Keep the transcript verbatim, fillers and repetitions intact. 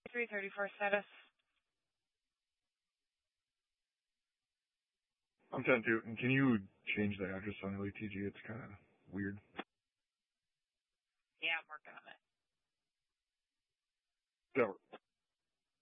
three thirty-four status. I'm ten two, and can you change the address on L A T G? It's kind of weird. Yeah, I'm working on it. That